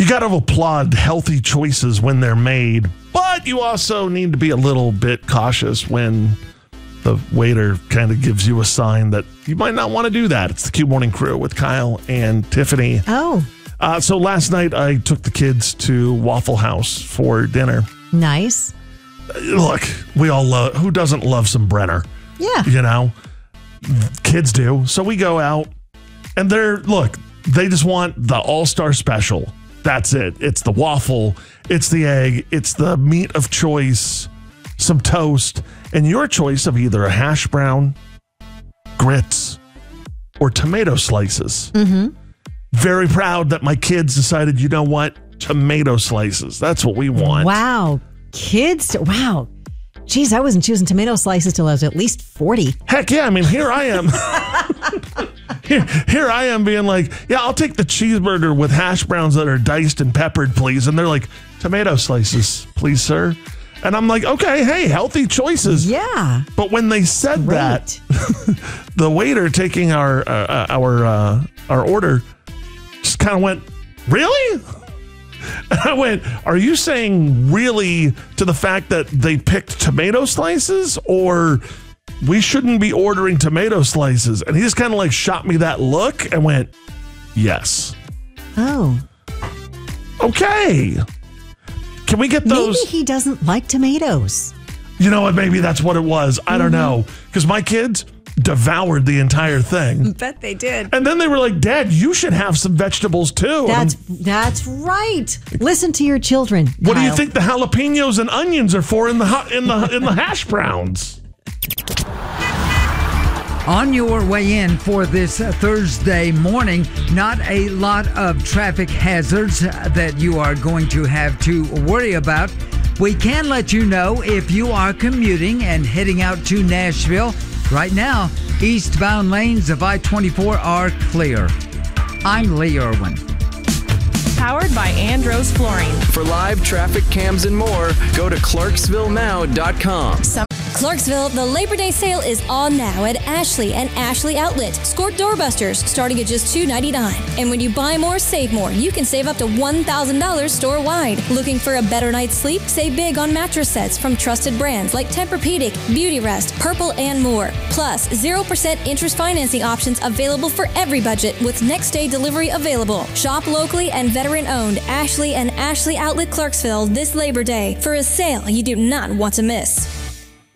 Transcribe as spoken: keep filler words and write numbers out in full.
got to applaud healthy choices when they're made, but you also need to be a little bit cautious when the waiter kind of gives you a sign that you might not want to do that. It's the Q Morning Crew with Kyle and Tiffany. Oh. Uh, so last night I took the kids to Waffle House for dinner. Nice. Look, we all love, who doesn't love some Brenner? Yeah. You know, kids do. So we go out and they're, look, they just want the all-star special. That's it. It's the waffle. It's the egg. It's the meat of choice, some toast, and your choice of either a hash brown, grits, or tomato slices. Mm-hmm. Very proud that my kids decided, you know what? Tomato slices. That's what we want. Wow. Kids. Wow. Geez, I wasn't choosing tomato slices till I was at least forty. Heck yeah. I mean, here I am. here, here I am being like, yeah, I'll take the cheeseburger with hash browns that are diced and peppered, please. And they're like, tomato slices, please, sir. And I'm like, okay, hey, healthy choices. Yeah. But when they said Great. that, the waiter taking our uh, our uh, our order just kind of went, really? And I went, are you saying really to the fact that they picked tomato slices, or we shouldn't be ordering tomato slices? And he just kind of like shot me that look and went, yes. Oh. Okay. Can we get those? Maybe he doesn't like tomatoes. You know what? Maybe that's what it was. I don't know. Because my kids devoured the entire thing. Bet they did. And then they were like, Dad, you should have some vegetables too. That's that's right. Listen to your children. What Kyle. do you think the jalapenos and onions are for in the hu- in the in the hash browns? On your way in for this uh, Thursday morning, not a lot of traffic hazards uh, that you are going to have to worry about. We can let you know if you are commuting and heading out to Nashville. Right now, eastbound lanes of I twenty-four are clear. I'm Lee Irwin. Powered by Andros Flooring. For live traffic cams and more, go to clarksville now dot com. Clarksville, the Labor Day sale is on now at Ashley and Ashley Outlet. Squirt doorbusters starting at just two ninety-nine. And when you buy more, save more. You can save up to one thousand dollars store-wide. Looking for a better night's sleep? Save big on mattress sets from trusted brands like Tempur-Pedic, Beautyrest, Purple, and more. Plus, zero percent interest financing options available for every budget with next day delivery available. Shop locally and veteran-owned Ashley and Ashley Outlet Clarksville this Labor Day for a sale you do not want to miss.